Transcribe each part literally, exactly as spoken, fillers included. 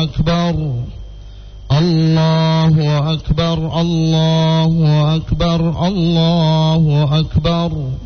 أكبر الله أكبر الله أكبر الله أكبر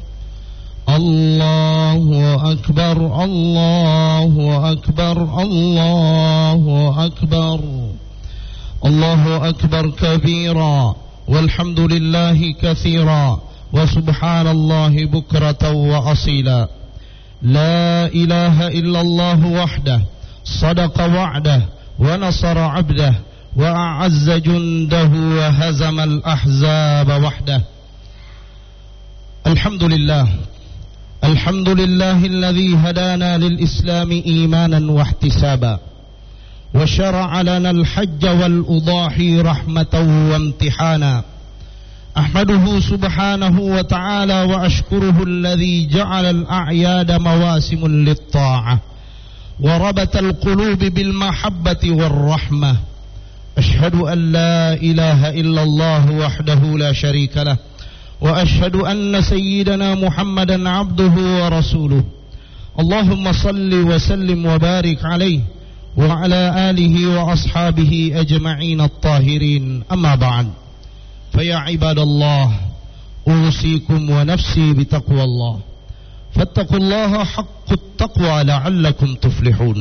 الله أكبر الله أكبر الله أكبر الله أكبر كبيرا والحمد لله كثيرا وسبحان الله بكرة وأصيلا لا إله إلا الله وحده صدق وعده ونصر عبده وأعز جنده وهزم الأحزاب وحده الحمد لله الحمد لله الذي هدانا للإسلام إيمانا واحتسابا وشرع لنا الحج والأضاحي رحمة وامتحانا أحمده سبحانه وتعالى وأشكره الذي جعل الأعياد مواسم للطاعة وربط القلوب بالمحبة والرحمة أشهد أن لا إله إلا الله وحده لا شريك له وأشهد أن سيدنا محمدا عبده ورسوله اللهم صل وسلم وبارك عليه وعلى آله وأصحابه أجمعين الطاهرين أما بعد فيا عباد الله أوصيكم ونفسي بتقوى الله فاتقوا الله حق التقوى لعلكم تفلحون.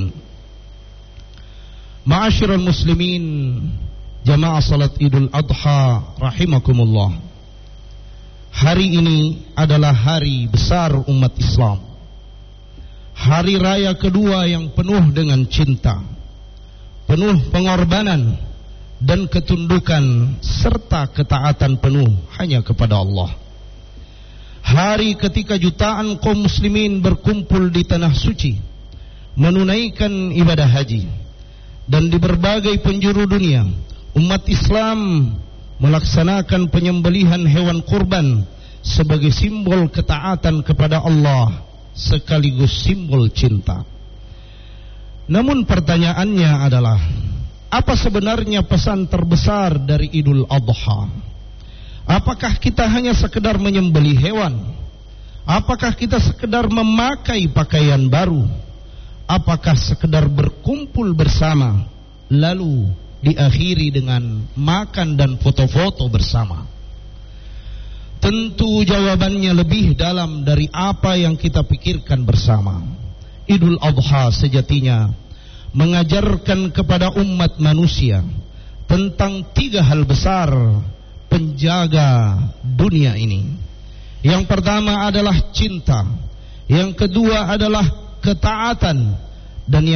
Ma'asyiral muslimin, jamaah salat Idul Adha rahimakumullah. Hari ini adalah hari besar umat Islam. Hari raya kedua yang penuh dengan cinta, penuh pengorbanan dan ketundukan serta ketaatan penuh hanya kepada Allah. Hari ketika jutaan kaum muslimin berkumpul di tanah suci menunaikan ibadah haji, dan di berbagai penjuru dunia umat Islam melaksanakan penyembelihan hewan kurban sebagai simbol ketaatan kepada Allah sekaligus simbol cinta. Namun pertanyaannya adalah, apa sebenarnya pesan terbesar dari Idul Adha? Apakah kita hanya sekedar menyembelih hewan? Apakah kita sekedar memakai pakaian baru? Apakah sekedar berkumpul bersama lalu diakhiri dengan makan dan foto-foto bersama? Tentu jawabannya lebih dalam dari apa yang kita pikirkan bersama. Idul Adha sejatinya mengajarkan kepada umat manusia tentang tiga hal besar penjaga dunia ini. Yang pertama adalah cinta, yang kedua adalah ketaatan, dan yang